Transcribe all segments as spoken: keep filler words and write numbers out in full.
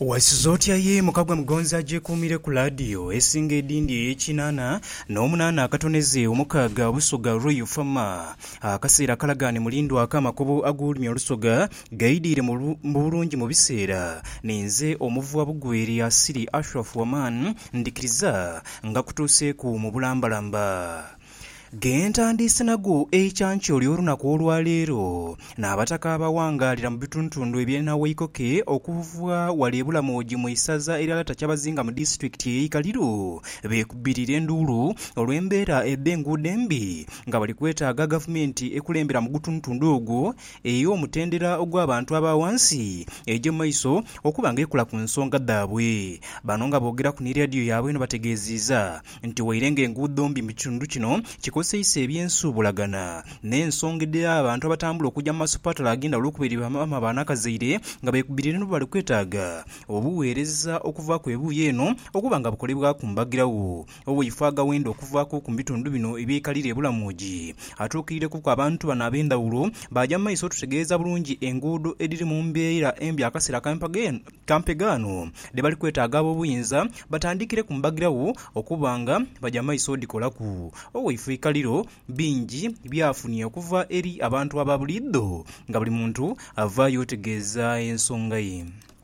Wasizotya ye mukagwa mugonza je kumire ku radio esinga edindi ekinana n'omunana akatoneze omukaga busoga Royal Farmer akaseera kalagane mulindo akamakubo agulumya olusoga gaidire mu bulungi mu biseera nenze omuvu abugweri asiri Ashraf Waman ndikiriza nga kutuse ku mu bulambalamba. Genta ndise nago echanchi olyorunaku olwaleero n'abataka abawangalira mu bituntundu ebyena weikoke okuva walebula moji mu isaza era tachabazinga mu district eikaliro bekubirira endulu olwembeera ebbengude mbi nga bali kwetaaga government ekulembera mu gutuntundu ogwo eyo omutendera ogw'abantu abawansi eje maiso okubanga ekula ku nsonga daabwe bano nga boogera ku radio yaabwe no bategeeziza nti wairenge enguudo mbi mu kitundu kino koseise ebyensuubulagana n'ensongedde abantu abatambula okujja mu masupatala agenda olwokubiri bamama banakazaire nga beekubirire no bali kwetaaga obuweereza okuva ku ebuuyi eno okuba nga bukolebwa ku mbagirawo obwifaaga wenda okuvaako ku bitundu bino ebyekalire ebulamugi atuukirireko ku abantu bano ab'endawulo bajja mu maiso tutegeeza bulungi enguudo ediri mu mbeera embi akaseera kampegaano de bali kwetaaga ab'obuyinza batandikire ku mbagirawo okuba nga bajja mu maiso dikolaku obwifaaga kaliro bingi byafunye okuva eri abantu ababuliddo nga buli muntu avaayo otegeeza ensonga ye.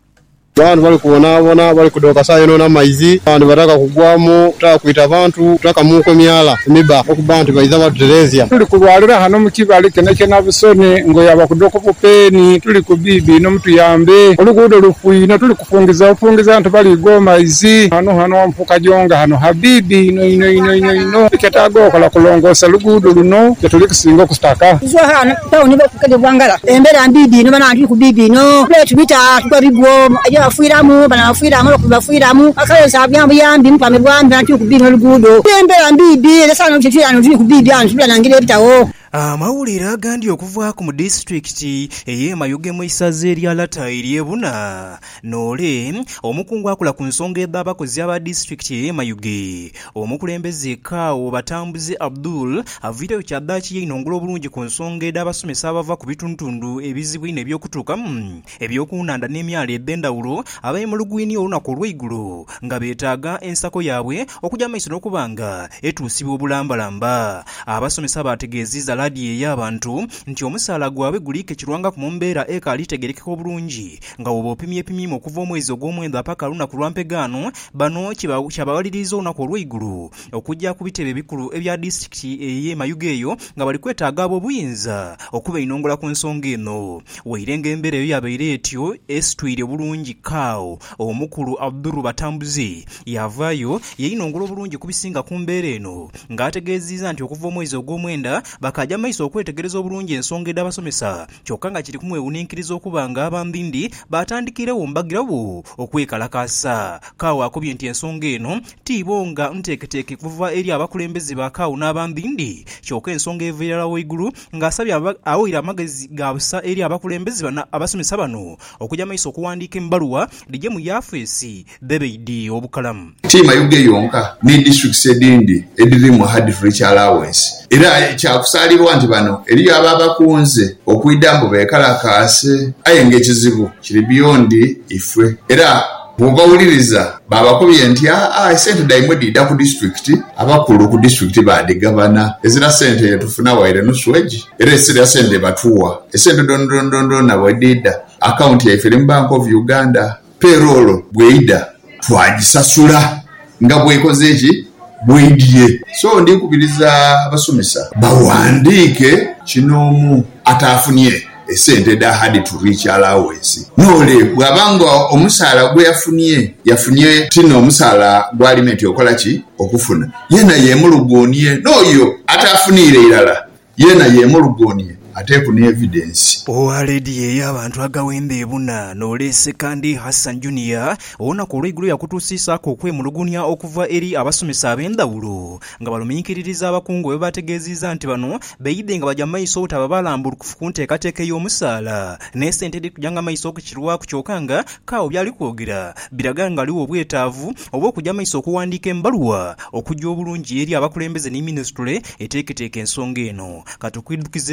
Bantu bali kubonaabona bali kudoka saa eno n'amaizi bantu bataka kugwamu taka kwita abantu taka muko myala emiba okuba nti baiza batuterezya tuli kulwalira hano mu kibali kene kyena busoni ngo yaba kudoka kupeni tuli ku bibi no mutuyambe oluguudo lufuyina tuli kufungiza ofungiza abantu bali go maizi hano hano mpuka jonga hano habibi ino ino ino ino ino kyatago okola kulongosa luguudo luno tuli kusinga kustaka zo hano tawuni bakukade bwangala embera mbibi no bana ku bibi no letu bita tukabigwo afuiramu bana afuiramu kubafuiramu akaleza byambu yambi mpame bwambi antu kubino lugudo tembera mbibi lesana mchifira antu kubibi antu bya nangire bitawo. Amawulire agandi okuva ku mu district eye Mayuge mu isaze erya Lata eryebuna nole omukungu akula ku nsonga edabakozi aba district eye Mayuge omukulembeze Kaawo Batambuze Abdul avire kyaddaaki yinongolo obulungi ku nsonga edabasomesa abava ku bituntundu ebizibwine ebyokutuuka ebyokunanda n'emyalo eddendawulo abaye mu lugwini olunaku olw'eigulu nga beetaaga ensako yaabwe okujja maiso n'okubanga etuusibwa obulambalamba. Abasomesa bategeeziza radio y'abantu nti omusaala gwabwe guliike kirwanga ku mumbeera ekaali tegerekeko bulungi nga oba opimye pimimu okuva omwezi ogw'omwenda paka lunaku lwampegaano bano kyabawaliriza olunaku olw'eigulu okujja ku bitebe bikulu ebya disitulikiti ey'e Mayuge eyo nga bali kwetaaga ab'obuyinza okuba enongola ku nsonga eno. Wairenga embeera eyo yabaire etyo esitwire bulungi Kaawo omukulu Abdul Batambuze yavaayo yeyinongola obulungi ku bisinga ku mbeera eno ng'ategeezizza nti okuva omwezi ogw'omwenda baka maiso okwetegereza obulungi ensonga ed'abasomesa kyokka nga kiri kumwewuniikiriza okuba nga abambindi batandikirewo mbagirawo okwekalakasa. Kaawo akubye nti ensonga eno tiibo nga nteeketeeke kuva eri abakulembeze ba Kaawo n'abambindi kyokka ensonga eviirala waigulu ng'asabye awulira amagezi ga busa eri abakulembeze abasomesa bano okujja maiso okuwandiika embaluwa lijje mu yafeesi Bebeidi obukalamu. Tiimu Mayuge yonka ne districts edindi ediri mu hard free allowance era kyakusalirwa nti bano eriyo ababakunze okwidda mbu beekalakaase aye ng'ekizibu kiri byondi ifwe era bw'obawuliriza babakubye nti aa esente daimwe didda ku disitulikiti abakulu ku disitulikiti badigabana ezira sente yetufuna waire nusweji era esira sente batuwa esente dondondondona bwedidda akawunti yaife eri mu Bank of Uganda payroll bweidda twagisasula nga bwekoze eki bwidye. So ndikubiriza abasomesa bawandiike kinoomu ataafunye esente da hard to reach allowance nole bwabanga omusaala gwe yafunye yafunye tino omusaala gwa alimenti okola ki okufuna yena yemulugonye n'oyo ataafunire irala yena yemulugonye ateku ne evidence. Owaledi ey'abantu agawembe ebuna n'olese kandi Hassan Junior olunaku olw'eigulu yakutuusisaako okwemulugunya okuva eri abasomesa ab'endawulo nga balumiikiririza abakungu bwe bategeezizza nti bano beeyidde nga bajja maiso obutaba balambulukufu ku nteekateeka ey'omusaala n'essente edikujjanga maiso okukirwaku kyokka nga Kaawo byali kwogera biraga nga aliwo obwetaavu obw'okujja maiso okuwandiika embaluwa okujja obulungi eri abakulembeze ne minisitule eteeketeeka ensonga eno. Katukwidukizeeko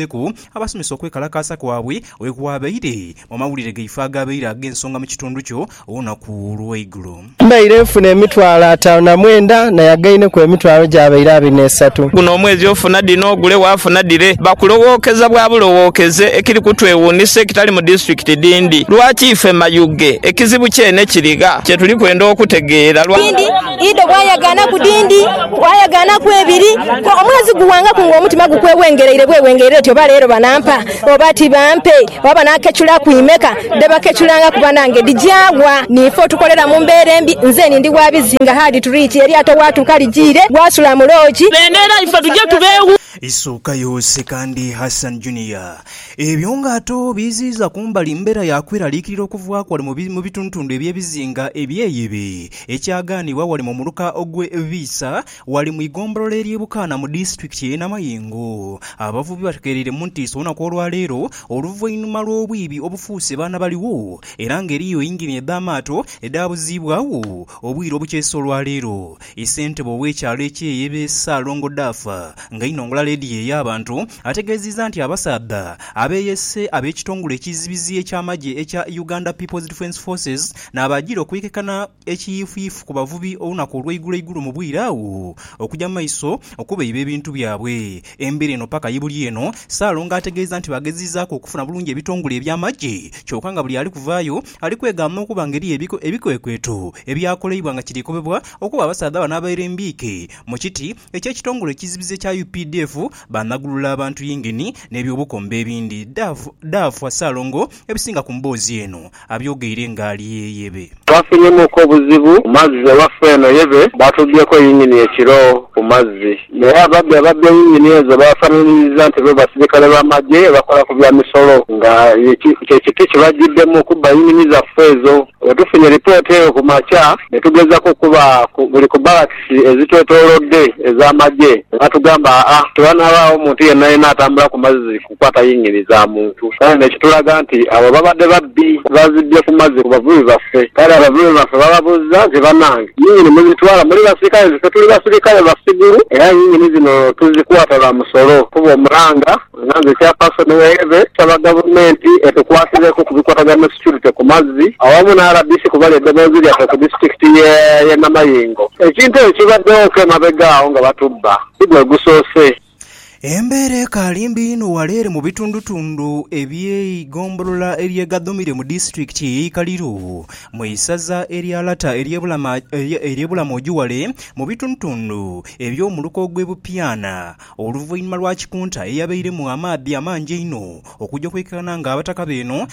abasomesa okwekalakaasa kwabwe wekwabaire mu mawulire gaife agabaire ag'ensonga mu kitundu kyo olunaku lw'eigulu. Mbaire nfuna emitwalo ataano na mwenda naye againe ku emitwalo gy'abaire abiri n'esatu. Guno omwezi ofuna dino ogule waafuna dire bakulowookeza bwa bulowookeze ekiri kutwewuunisa ekitali mu disitulikiti Dindi. Lwaki ife Mayuge ekizibu kyene kiriga kye tuli kwenda okutegeera. Dindi ido bwayagana ku Dindi bwayagana ku ebiri omwezi guwanga ku ng'omutima gukwewengereire bwewengereire tyo baleero banampa oba tibampe oba nakechula kuimeka debakechulanga kuba nange dijagwa nifo tukolera mu mbeera embi nze ndi wabizinga hadi turichi eri ato watu kalijire wasula muloji benera ife tujje tubeewu Isuka yose kandi Hassan Junior ebyo ng'ato biziza kumbali mbeera yakweraliikirira okuva kwali mu bituntundu ebyebizinga ebyeyebe ekyagaanibwa wali mu muluka ogwe visa wali mu igombolola ery'Ebukana mu disitulikiti y'e Namayingo. Abavubi bategeerere mu ntiisa olunaku olwaleero oluvannyuma lw'obwibi obufuuse baana baliwo era ng'eriyo yingini edd'amaato eddabuziibwawo obwire obukyesa olwaleero. Ssentebe ow'ekyalo ekyeyebe Ssaalongo Dafa nga inongola leediyo ey'abantu ategeezezza nti abasadda abeeyese ab'ekitongole ekizibizi eky'amagye ekya Uganda People's Defence Forces n'abagira okuyekekana ekiyiifuyifu ku bavubi olunaku olw'eigulo mu bwire awo okujja mu maiso okubeyiba ebintu byabwe. Embeera eno paka yibuli eno Ssaalongo ategeeza nti bagezizzaako okufuna bulungi ebitongole eby'amagye kyokka nga buli ali kuvaayo ali kwegamba okuba ngeri ebikwekweto ebyakolebwa nga kirikobebwa okuba abasadda bano abaira embiike mu kiti eky'ekitongole ekizibizi ekya U P D F banagulula abantu yingini n'ebyobukombe ebindi. Dafu Ssaalongo ebisinga ku mboozi eno abyogeire ng'ali yeyebe. Twafunyemuko obuzibu ku mazzi ewaffe eno yebe batubyeko yingini ekiro ku mazzi naye ababbi ababbi yingini ezo bafaananyiriza nti be basirikale b'amagye bakola ku bya misolo nga kyekiti kibajjiddemu okubba yingini zaffe ezo. Wetufunye ripooti eyo ku makya ne tugezako okuba buli ku balakisi ezitwetoolodde ez'amagye batugamba ah tebanabaawo omuntu yenna yenna atambula ku mazzi kukwata yingini za muntu kale nekitulaga nti abo babadde babbi bazibbye ku mazzi ku bavubi baffe kale abavubi baffe bababuuza nti bannange yingini muzitwala muli basirikale zife tuli basirikale basigulu era yingini zino tuzikwata lwa musolo kuba omulanga nanze kyapasoni weebe kyaba gavumenti etukwasireko ku bikwatagana security ku mazzi awamu na R D C kubala eddoboozi lyaffe ku disitulikiti y'e Namayingo. Ekintu ekyo kibaddewo emabegaawo nga batubba sigwe gusoose. Embeera ekalimbi ino waleere mu bitundutundu eby'eigombolola eryegaddumire mu disitulikiti y'Ikaliro mu isaza eryalata ery'ebulamoju wale mu bitundutundu eby'omuluka ogw'Ebupyana oluvannyuma lwa kikunta eyabairemu amaadhi amangi ennyo okujja okwekekana ng'abataka beeno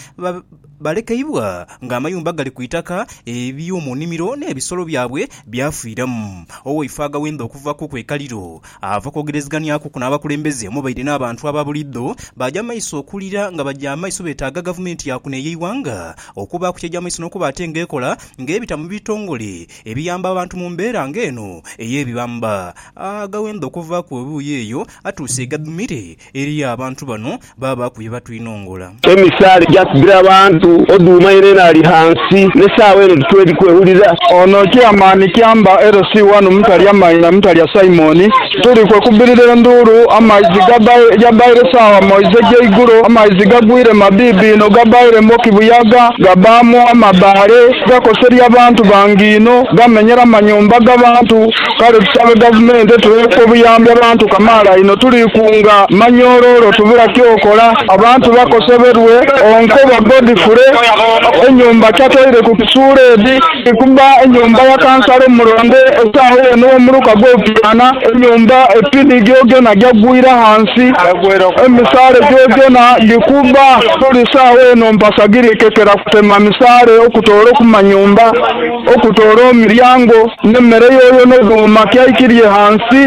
balekebwa ng'amayumba gali ku itaka eby'omu nnimiro n'ebisolo byabwe byafiiramu. Owaife agawenda okuvaako ku Ekaliro ava kwogerezeganyako ku n'abakulembeze mubaire n'abantu ababuliddo bajja maiso okulira nga bajja amaiso beetaaga gavumenti yakuna ey'eiwanga okuba kukyejja maiso n'okuba ate ng'ekola ng'ebita mu bitongole ebiyamba abantu mu mbeera ng'eno ey'ebibamba. Agawenda okuva ku ebuuyi eyo atuuse egaddumire eri abantu bano baba bakubye batwinongola. Emisaale gyasigira abantu oduuma yenena ali hansi n'essaawa eno tutweri kwewulira ono kyamaani kyamba L C one mutali amayina mutali ya Simon tuli kwekubirira enduulu amaizi gabaire saawa moize gy'eigulo amaizi gagwire mabibi ino gabaire moki buyaga gabaamu amabaale gakoserya abantu bangiino gamenyera amanyumba g'abantu kale tusabe gavumenti tuleke obuyambi abantu kamaala ino tulikunga manyoololo tubira kyokola abantu bakoseberwe onkoba godifule enyumba kyatoire ku kisuuleedi ikuba enyumba ya kansala omulonde esaawa eno omuluka gw'Opyana enyumba epini gyogena gyagwira hansi emisaale gyogena gikuba tuli saawa eno mpasagiri kekera kutema misaale okutoola oku manyumba okutoola emiryango n'emmere yoyo n'obuuma kyaikirye hansi.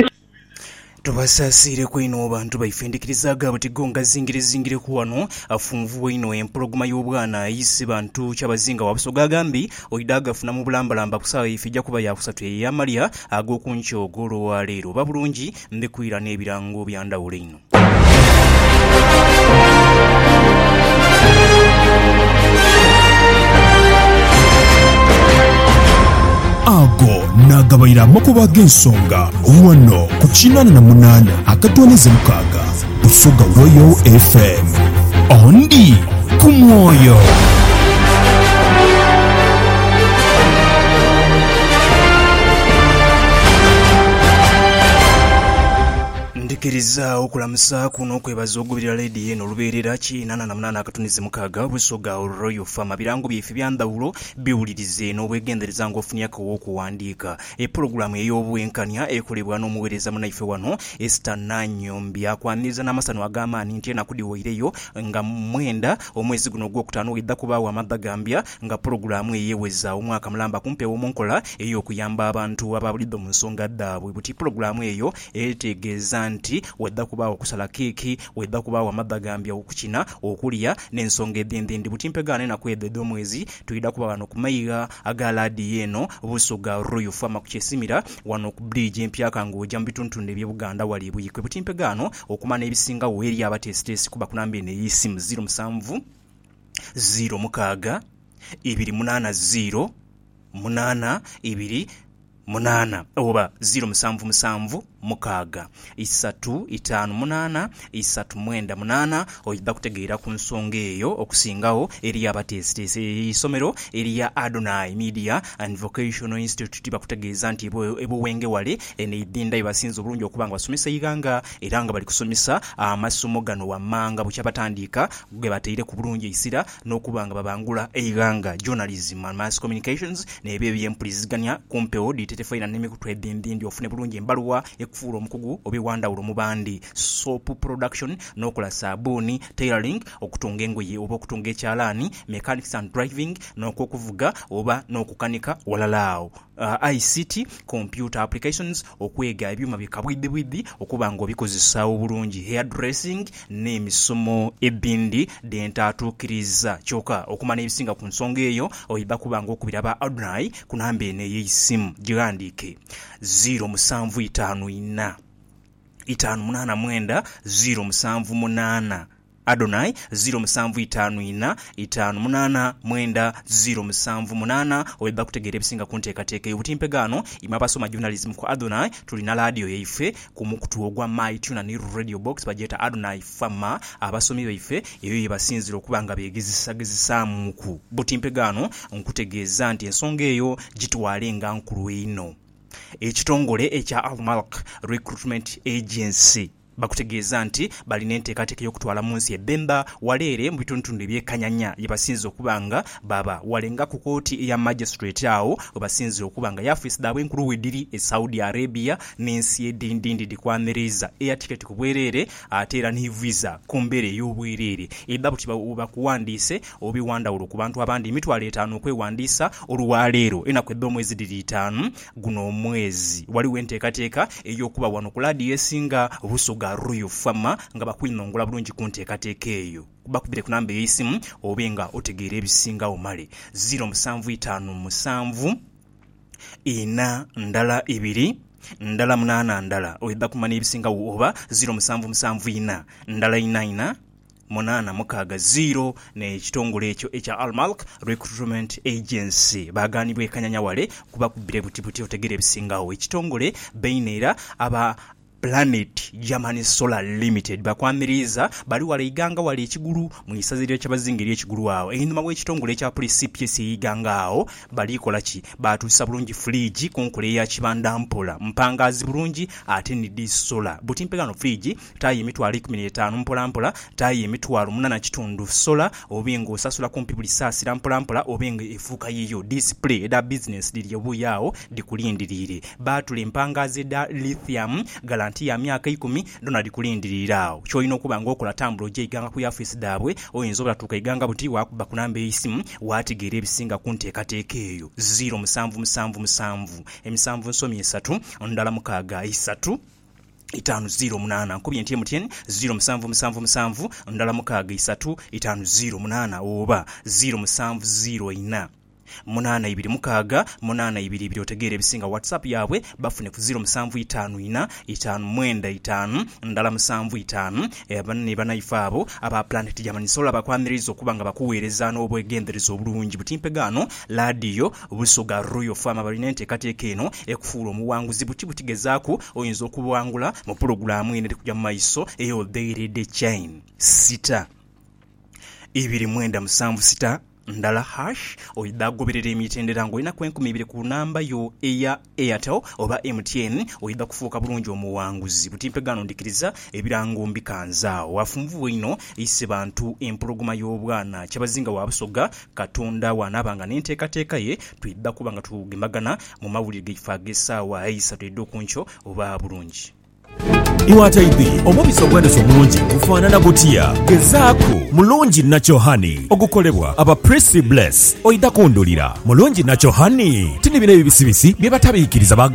Tubasaasire kwino abantu baifendikirizaga buti gonga zingire zingire kuwano afunvuwe ino empologoma y'obwana ayise bantu kyabazinga wabusoga agambi oidaga funa mu bulambalamba kusawa ifijja kuba yakusatu eyamalya ag'okunkyo ogolo wa leero babulungi mbikuira n'ebirango byandawulo ino. Ago na agabayira amakuba g'ensonga wano ku kinana na munana akatoneze mukaaga Busoga Royal F M ondi ku mwoyo. Ndikiriza okulamusa kuno kwebaza ogubirira lady eno lubeerera kinana na munana akatunize mukaaga Busoga Royal Farm birango byefe byandawulo biwulirize n'obwegendereza ng'ofunyako w'okuwandiika epulogulaamu ey'obwenkanya ekolebwa n'omuweereza munaife wano Esther Nanyombi akwaniriza n'amasano ag'amaanyi nti enaku diwoireyo nga mwenda omwezi guno gw'okutaano wedda kubaawo amadagambya nga pulogulaamu eyeeweza omwaka mulamba kumpeewo mu nkola ey'okuyamba abantu ababulidde mu nsonga ddaabwe buti pulogulaamu eyo etegeeza nti wedda kubaawo okusala keeki wedda kubaawo amadagambya okukina okulya n'ensonga eddendende butimpegaana enaku eddedde omwezi tuyida kuba wano ku mayiga aga laadi eno Busoga Royal Farm ku kyesimira wano ku bridge empyaka ng'ojja mu bituntundu eby'Buganda wali buyikwe butimpegaano okumana ebisingawo eri abateesiteesi kuba kunamba eno ey'essimu zero musanvu zero mukaaga ibiri munaana zero munaana ibiri munana oba zero musanvu musanvu mukaaga isatu itaano munana isatu mwenda munana oyidda kutegeera ku nsonga eyo okusingawo eri abateesiteesi isomero eri ya Adonai Media and Vocational Institute bakutegeeza nti ebuwenge wale eneidinda ebasinze obulungi okuba nga basomesa iganga era nga bali kusomesa amasomo gano wammanga bukya batandika gwe bateire ku bulungi isira n'okuba nga babangula eiganga journalism and mass communications n'ebyo ebyempuliziganya kumpewo ditete n'emikutu eddindindi ofune bulungi embaluwa ekufuula omukugu obiwandawulo mu bandi soap production n'okola sabuuni tailoring okutunga engoye oba okutunga ekyalaani mechanics and driving n'okwokuvuga oba n'okukanika walalaawo uh, I C T computer applications okwega ebyuma bikabwidibwidi okuba nga obikozesa obulungi hairdressing n'emisomo ebbindi dentatuukiriza kyokka okumana ebisinga ku nsonga eyo oyidda kuba nga okubira ba Adonai ku namba eno ey'essimu girandike zero musanvu itaano ina itaano munana mwenda zero musanvu munana Adonai zero musanvu itaano ina itaano munana mwenda zero musanvu munana oyedda kutegeera ebisinga ku nteekateeka y'obutimpegaano imabasoma journalism ku Adonai tulina radio yaife ku mukutu ogwa MyTuner ne radio box bajeta Adonai Farm abasomi baife eyo yebasinzira okuba nga beegezesagezesaamu ku butimpegaano nkutegeeza nti ensonga eyo gitwale nga nkulu eno ekitongole ekya Almalk Recruitment Agency bakutegeeza nti balina enteekateeka y'okutwala mu nsi ebbemba waleere mu bitundutundu ebyekanyanya yebasinze okuba nga baba walenga ku kooti eya magistrate awo webasinze okuba nga yafisi daabwe enkulu weddiri e Saudi Arabia n'ensi eddindindi dikwamereza air ticket ku bwereere ate era ne visa ku mbeera ey'obwereere edda buti bakuwandiise obiwandawulo ku bantu abandi emitwalo etaano okwewandiisa olwaleero enaku edda omwezi diri itaano guno omwezi waliwo enteekateeka ey'okuba wano ku laadiyo esinga Busoga Royal Farm nga bakwinongola bulungi ku nteekateeka eyo bakubire ku namba ey'essimu obenga otegeera ebisinga omale zero musanvu itaano musanvu ina ndala ibiri ndala munana ndala oyedda kumanya ebisinga oba zero musanvu musanvu ina ndala ina ina munana mukaaga zero n'ekitongole ekyo ekya Almalk Recruitment Agency baganibwa ekanyanya wale kuba kubire butibuti otegeera ebisingawo ekitongole beineera aba Planet Germany Solar Limited bakwamiriza bali wale iganga wale ekigulu mu isaziro ky'abazingiri ekigulu awo enyuma w'ekitongole ekya police P S iganga awo bali kola ki batuusa bulungi fridge konkole ya kibanda mpola mpangazi bulungi ate ni di solar butimpegano fridge tayi emitwalo ikumi n'etaano mpola mpola tayi emitwalo munana kitundu solar obengo osasula kumpi buli saasira mpola mpola obengo efuuka yiyo display eda business liri obuyawo dikulindirire batule mpangazi da lithium gala anti ya myaka ikumi ndona dikulindirira awo kyoyina okuba nga okola tambulo gye iganga ku yafisi daabwe oyinza obulatuuka iganga buti wakuba ku namba ey'essimu wategeera ebisinga ku nteekateeka eyo zero musanvu musanvu musanvu emisanvu nsomi esatu ndala mukaaga isatu itaano zero munana nkubye nti M T N zero musanvu musanvu musanvu ndala mukaaga isatu itaano zero munana oba zero musanvu zero ina munana ibiri mukaaga munana ibiri ibiri otegeera ebisinga WhatsApp yaabwe bafune ku zero musanvu itaano ina itaano mwenda itaano ndala musanvu itaano abanne banaifaabo aba Planet Jamani Solar bakwamiriza okuba nga bakuweereza n'obwegendereza obulungi butimpegano radio Busoga Royal Farm balina enteekateeka eno ekufuula omuwanguzi buti butigezaako oyinza okuwangula mu pulogulaamu eno kujja mu maiso eyo Daily The Chain sita ibiri mwenda musanvu sita ndala hash oyidagoberera emitendera ng'olina ku enkumi ibiri ku namba yo eya Airtel oba M T N oyida kufuuka bulungi omuwanguzi butimpegano ndikiriza ebirango mbikanzaawo wafunvu ino ise bantu empologoma y'obwana kyabazinga wa Busoga Katonda wanaabanga n'enteekateeka ye tuyidda kuba nga tugembagana mu mawulire g'ekifa g'essaawa ayisatu eddokuncho oba bulungi. Iwataidi omubisi ogwendesa omulungi gufaanana gutya gezaako mulungi Natural Honey ogukolebwa aba Prissy Bless oyida kundulira mulungi Natural Honey tini bino ebibisibisi bye batabiikiriza